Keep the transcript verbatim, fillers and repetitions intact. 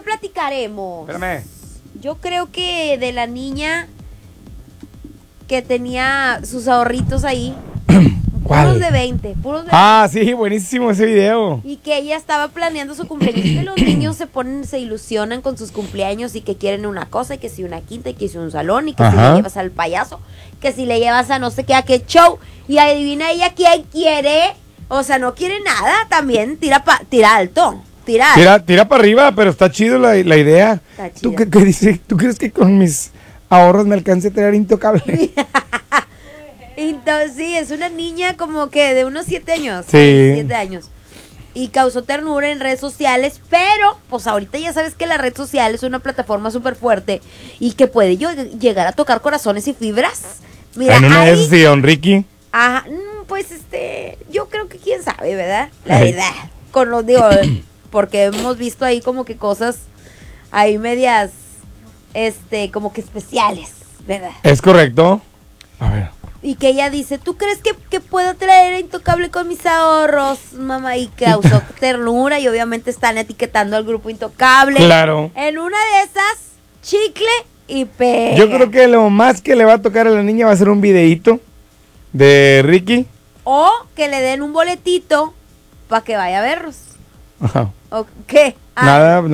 platicaremos? Espérame. Yo creo que de la niña que tenía sus ahorritos ahí. ¿Cuál? Puros de veinte, puros de Ah, sí, buenísimo ese video. Y que ella estaba planeando su cumpleaños. Que los niños se ponen, se ilusionan con sus cumpleaños y que quieren una cosa, y que si una quinta, y que si un salón, y que Ajá. si le llevas al payaso, que si le llevas a no sé qué, a qué show. Y adivina ella quién quiere. O sea, no quiere nada, también tira pa, tira alto. Tira, Tira, tira para arriba, pero está chido la, la idea. Está ¿Tú chida. qué, qué dices? ¿Tú crees que con mis ahorros me alcance a traer Intocable? Entonces, sí, es una niña como que de unos siete años. Sí. Siete años. Y causó ternura en redes sociales, pero pues ahorita ya sabes que la red social es una plataforma súper fuerte y que puede yo- llegar a tocar corazones y fibras. Mira, En una de ahí- esas, sí, don Ricky. Ajá, mm, pues este, yo creo que quién sabe, ¿verdad? La Ay. verdad. Con los digo, porque hemos visto ahí como que cosas ahí medias, este, como que especiales, ¿verdad? ¿Es correcto? A ver. Y que ella dice, ¿tú crees que, que puedo traer a Intocable con mis ahorros, mamá? Y causó ternura y obviamente están etiquetando al grupo Intocable. Claro. En una de esas, chicle y pega. Yo creo que lo más que le va a tocar a la niña va a ser un videíto de Ricky. O que le den un boletito para que vaya a verlos. Ajá. ¿O qué? Ah, Nada,